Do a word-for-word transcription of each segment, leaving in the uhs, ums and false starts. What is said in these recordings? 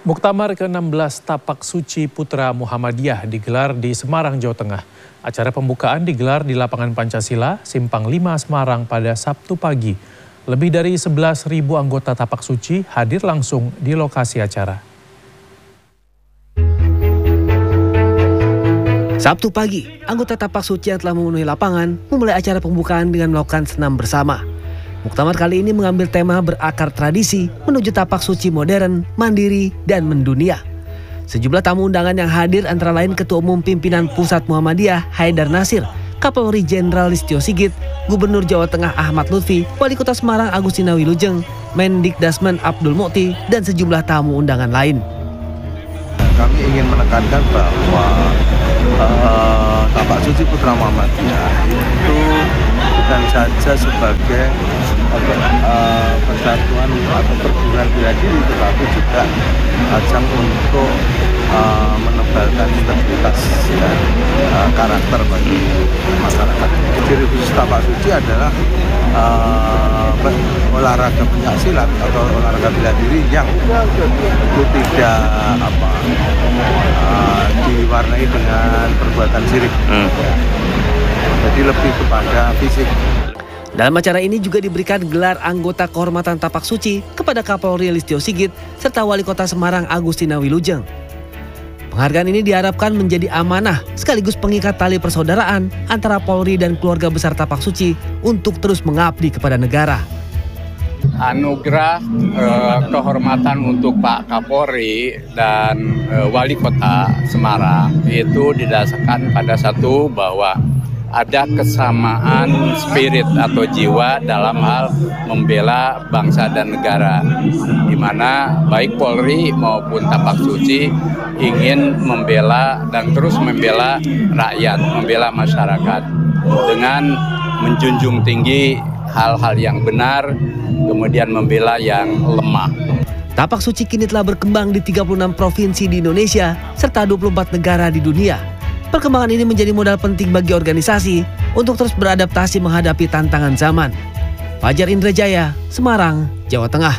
Muktamar ke enam belas Tapak Suci Putra Muhammadiyah digelar di Semarang, Jawa Tengah. Acara pembukaan digelar di Lapangan Pancasila, Simpang lima, Semarang pada Sabtu pagi. Lebih dari sebelas ribu anggota Tapak Suci hadir langsung di lokasi acara. Sabtu pagi, anggota Tapak Suci yang telah memenuhi lapangan memulai acara pembukaan dengan melakukan senam bersama. Muktamar kali ini mengambil tema berakar tradisi menuju tapak suci modern, mandiri, dan mendunia. Sejumlah tamu undangan yang hadir antara lain Ketua Umum Pimpinan Pusat Muhammadiyah Haidar Nasir, Kapolri Jenderal Listio Sigit, Gubernur Jawa Tengah Ahmad Lutfi, Wali Kota Semarang Agustina Wilujeng, Mendikdasmen Abdul Mukti, dan sejumlah tamu undangan lain. Kami ingin menekankan bahwa uh, Tapak Suci Putra Muhammadiyah itu bukan saja sebagai uh, persatuan atau perguruan bela diri, tetapi juga ajang untuk uh, menebalkan integritas dan uh, karakter bagi masyarakat. Ciri khusus Tapak Suci adalah uh, olahraga pencaksilat atau olahraga bela diri yang itu tidak apa uh, diwarnai dengan perbuatan syirik. Hmm. Jadi lebih kepada fisik. Dalam acara ini juga diberikan gelar anggota kehormatan Tapak Suci kepada Kapolri Listio Sigit serta Wali Kota Semarang Agustina Wilujeng. Penghargaan ini diharapkan menjadi amanah sekaligus pengikat tali persaudaraan antara Polri dan keluarga besar Tapak Suci untuk terus mengabdi kepada negara. Anugerah eh, kehormatan untuk Pak Kapolri dan eh, Wali Kota Semarang itu didasarkan pada satu bahwa ada kesamaan spirit atau jiwa dalam hal membela bangsa dan negara, di mana baik Polri maupun Tapak Suci ingin membela dan terus membela rakyat, membela masyarakat dengan menjunjung tinggi hal-hal yang benar, kemudian membela yang lemah. Tapak Suci kini telah berkembang di tiga puluh enam provinsi di Indonesia serta dua puluh empat negara di dunia. Perkembangan ini menjadi modal penting bagi organisasi untuk terus beradaptasi menghadapi tantangan zaman. Fajar Indrajaya, Semarang, Jawa Tengah.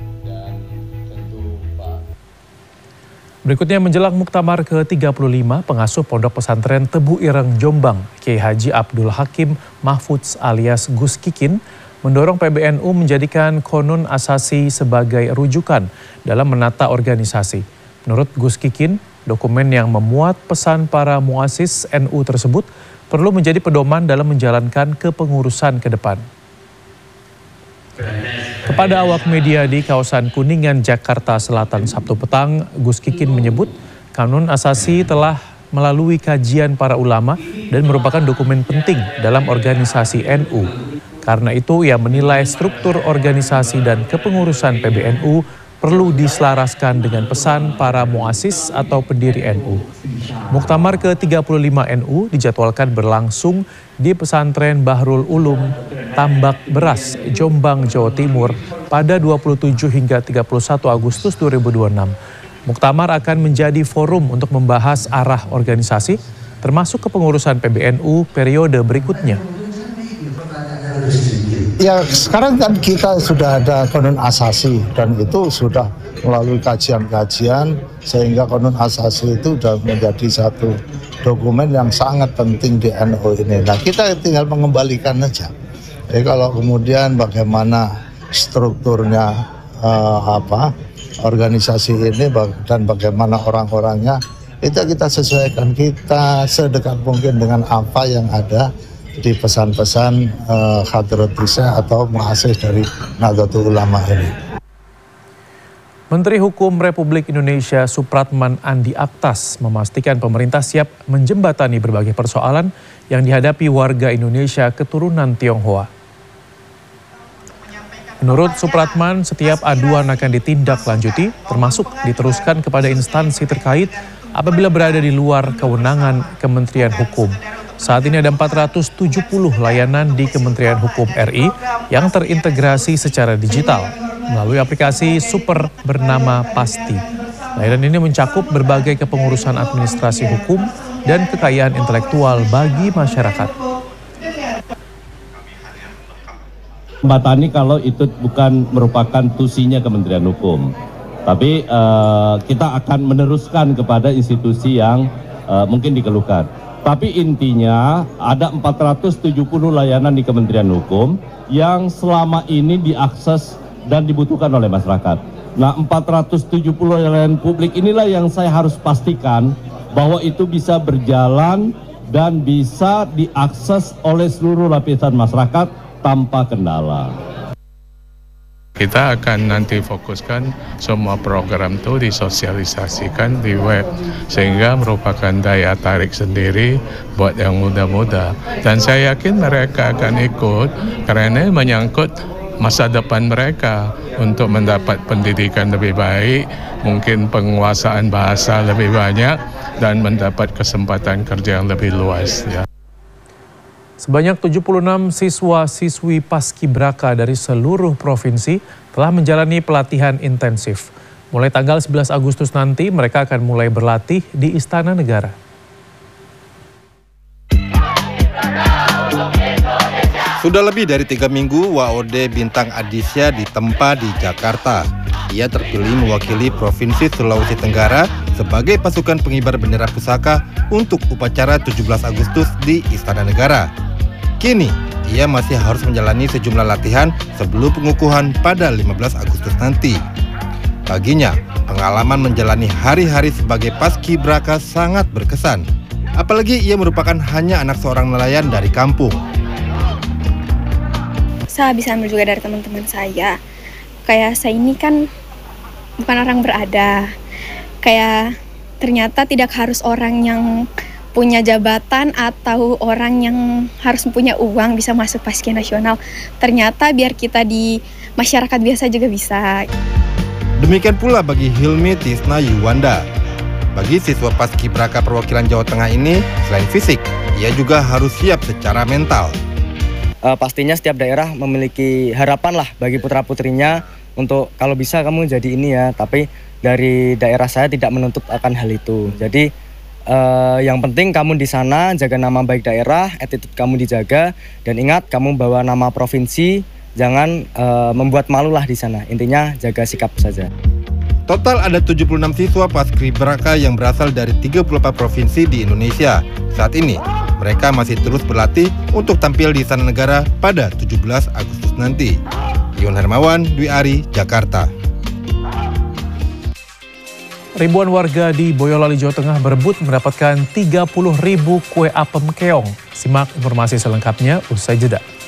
Berikutnya menjelang Muktamar ke tiga puluh lima, pengasuh Pondok Pesantren Tebu Ireng Jombang, Kiai Haji Abdul Hakim Mahfudz alias Gus Kikin, mendorong P B N U menjadikan Qonun Asasi sebagai rujukan dalam menata organisasi. Menurut Gus Kikin, dokumen yang memuat pesan para muasis N U tersebut perlu menjadi pedoman dalam menjalankan kepengurusan ke depan. Kepada awak media di kawasan Kuningan, Jakarta Selatan Sabtu petang, Gus Kikin menyebut Qonun Asasi telah melalui kajian para ulama dan merupakan dokumen penting dalam organisasi N U. Karena itu ia menilai struktur organisasi dan kepengurusan P B N U perlu diselaraskan dengan pesan para muasis atau pendiri N U. Muktamar ke tiga puluh lima N U dijadwalkan berlangsung di Pesantren Bahrul Ulum, Tambak Beras, Jombang, Jawa Timur pada dua puluh tujuh hingga tiga puluh satu Agustus dua ribu dua puluh enam. Muktamar akan menjadi forum untuk membahas arah organisasi, termasuk kepengurusan P B N U periode berikutnya. Ya, sekarang kan kita sudah ada Qonun Asasi dan itu sudah melalui kajian-kajian sehingga Qonun Asasi itu sudah menjadi satu dokumen yang sangat penting di N U ini. Nah, kita tinggal mengembalikan saja. Jadi kalau kemudian bagaimana strukturnya eh, apa organisasi ini dan bagaimana orang-orangnya itu kita sesuaikan, kita sedekat mungkin dengan apa yang ada di pesan-pesan uh, Hadratisya atau muassis dari Nahdlatul Ulama ini. Menteri Hukum Republik Indonesia Supratman Andi Aktas memastikan pemerintah siap menjembatani berbagai persoalan yang dihadapi warga Indonesia keturunan Tionghoa. Menurut Supratman, setiap aduan akan ditindaklanjuti, termasuk diteruskan kepada instansi terkait apabila berada di luar kewenangan Kementerian Hukum. Saat ini ada empat ratus tujuh puluh layanan di Kementerian Hukum R I yang terintegrasi secara digital melalui aplikasi super bernama Pasti. Layanan ini mencakup berbagai kepengurusan administrasi hukum dan kekayaan intelektual bagi masyarakat. Jembatani kalau itu bukan merupakan tusinya Kementerian Hukum. Tapi uh, kita akan meneruskan kepada institusi yang uh, mungkin dikeluhkan. Tapi intinya ada empat ratus tujuh puluh layanan di Kementerian Hukum yang selama ini diakses dan dibutuhkan oleh masyarakat. Nah, empat ratus tujuh puluh layanan publik inilah yang saya harus pastikan bahwa itu bisa berjalan dan bisa diakses oleh seluruh lapisan masyarakat tanpa kendala. Kita akan nanti fokuskan semua program itu disosialisasikan di web sehingga merupakan daya tarik sendiri buat yang muda-muda. Dan saya yakin mereka akan ikut karena menyangkut masa depan mereka untuk mendapat pendidikan lebih baik, mungkin penguasaan bahasa lebih banyak, dan mendapat kesempatan kerja yang lebih luas. Ya. Sebanyak tujuh puluh enam siswa-siswi Paskibraka dari seluruh provinsi telah menjalani pelatihan intensif. Mulai tanggal sebelas Agustus nanti mereka akan mulai berlatih di Istana Negara. Sudah lebih dari tiga minggu W O D Bintang Adisya ditempa di Jakarta. Ia terpilih mewakili Provinsi Sulawesi Tenggara sebagai pasukan pengibar bendera pusaka untuk upacara tujuh belas Agustus di Istana Negara. Kini, ia masih harus menjalani sejumlah latihan sebelum pengukuhan pada lima belas Agustus nanti. Baginya, pengalaman menjalani hari-hari sebagai Paskibraka sangat berkesan. Apalagi ia merupakan hanya anak seorang nelayan dari kampung. Saya bisa ambil juga dari teman-teman saya. Kayak saya ini kan bukan orang berada. Kayak ternyata tidak harus orang yang punya jabatan atau orang yang harus punya uang bisa masuk Paski Nasional. Ternyata biar kita di masyarakat biasa juga bisa. Demikian pula bagi Hilmi Tisna Yuwanda. Bagi siswa Paskibraka perwakilan Jawa Tengah ini, selain fisik, ia juga harus siap secara mental. Uh, pastinya setiap daerah memiliki harapan lah bagi putra-putrinya untuk kalau bisa kamu jadi ini ya. Tapi dari daerah saya tidak menuntut akan hal itu. Jadi uh, yang penting kamu di sana jaga nama baik daerah, attitude kamu dijaga, dan ingat kamu bawa nama provinsi, jangan uh, membuat malu lah di sana. Intinya jaga sikap saja. Total ada tujuh puluh enam siswa Paskibraka yang berasal dari tiga puluh empat provinsi di Indonesia. Saat ini, mereka masih terus berlatih untuk tampil di Istana Negara pada tujuh belas Agustus nanti. Iwan Hermawan, Dwi Ari, Jakarta. Ribuan warga di Boyolali, Jawa Tengah berebut mendapatkan tiga puluh ribu kue apem keong. Simak informasi selengkapnya usai jeda.